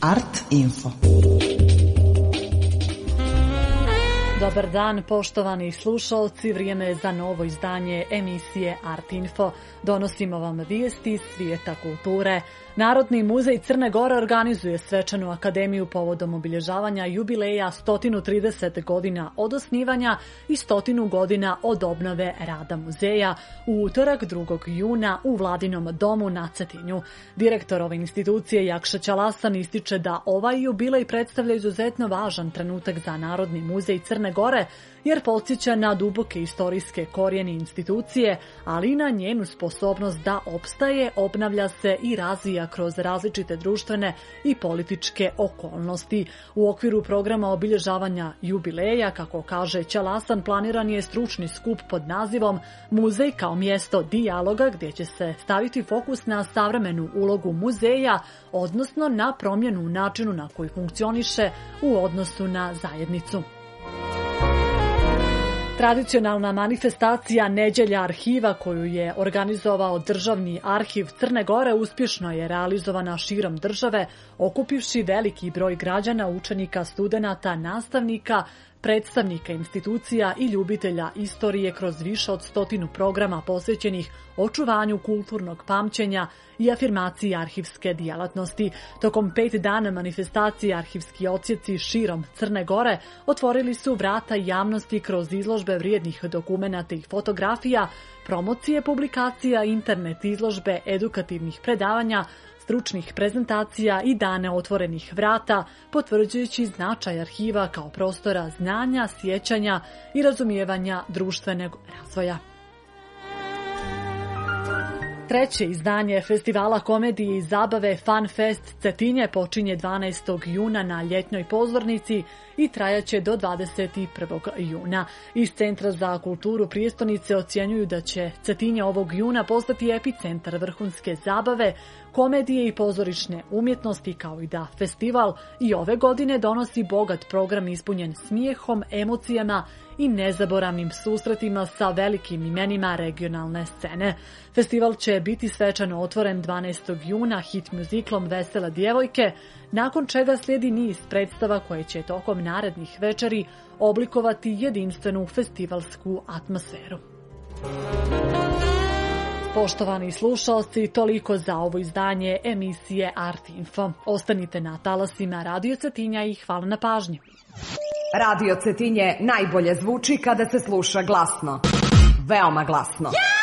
Art Info. Dobar dan, poštovani slušalci, vrijeme je za novo izdanje emisije Art Info. Donosimo vam vijesti iz svijeta kulture. Narodni muzej Crne Gore organizuje svečanu akademiju povodom obilježavanja jubileja 130 godina od osnivanja i 100 godina od obnove rada muzeja u utorak 2. juna u Vladinom domu na Cetinju. Direktor ove institucije Jakša Ćalasan ističe da ovaj jubilej predstavlja izuzetno važan trenutak za Narodni muzej Crne Gore, jer podsjeća na duboke istorijske korijene institucije, ali i na njenu sposobnost da opstaje, obnavlja se i razvija kroz različite društvene i političke okolnosti. U okviru programa obilježavanja jubileja, kako kaže Ćalasan, planiran je stručni skup pod nazivom Muzej kao mjesto dijaloga, gdje će se staviti fokus na savremenu ulogu muzeja, odnosno na promjenu u načinu na koji funkcioniše u odnosu na zajednicu. Tradicionalna manifestacija Neđelja arhiva koju je organizovao Državni arhiv Crne Gore uspješno je realizovana širom države, okupivši veliki broj građana, učenika, studenata, nastavnika, predstavnika institucija i ljubitelja istorije kroz više od 100 programa posvećenih očuvanju kulturnog pamćenja i afirmaciji arhivske djelatnosti. Tokom 5 dana manifestacije arhivski odsjeci širom Crne Gore otvorili su vrata javnosti kroz izložbe vrijednih dokumenata i fotografija, promocije publikacija, internet izložbe, edukativnih predavanja, stručnih prezentacija i dane otvorenih vrata, potvrđujući značaj arhiva kao prostora znanja, sjećanja i razumijevanja društvenog razvoja. Treće izdanje Festivala komedije i zabave Fun Fest Cetinje počinje 12. juna na ljetnoj pozornici i trajaće do 21. juna. Iz Centra za kulturu prijestolnice ocjenjuju da će Cetinje ovog juna postati epicentar vrhunske zabave, komedije i pozorišne umjetnosti, kao i da festival i ove godine donosi bogat program ispunjen smijehom, emocijama i nezaboravnim susretima sa velikim imenima regionalne scene. Festival će biti svečano otvoren 12. juna hit muziklom Vesele djevojke, nakon čega slijedi niz predstava koje će tokom narednih večeri oblikovati jedinstvenu festivalsku atmosferu. Poštovani slušalci, toliko za ovo izdanje emisije Art Info. Ostanite na talasima Radio Cetinja i hvala na pažnji. Radio Cetinje najbolje zvuči kada se sluša glasno. Veoma glasno.